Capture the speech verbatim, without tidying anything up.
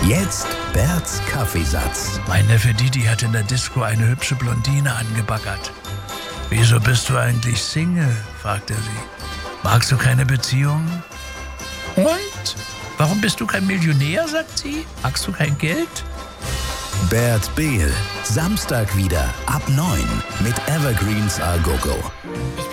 Jetzt Berts Kaffeesatz. Mein Neffe Didi hat in der Disco eine hübsche Blondine angebaggert. »Wieso bist du eigentlich Single?« fragt er sie. »Magst du keine Beziehung?« »Und? Warum bist du kein Millionär?« sagt sie. »Magst du kein Geld?« Bert Behl, Samstag wieder ab neun mit Evergreens A Go Go. Ich